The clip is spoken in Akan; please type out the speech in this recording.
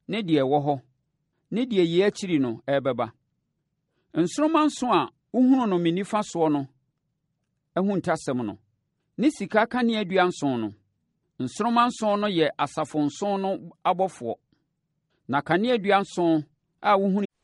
ne deɛ ɛwɔ hɔ, ne deɛ yi akyiri no ɛrebɛba. Nsoromma nson a wohunu no me nifa soɔ no ahuntasɛm no, ne sika kaneadua nson no. Nsoromma nson no yɛ asafo nson no abɔfoɔ, na kaneadua nson a wohunu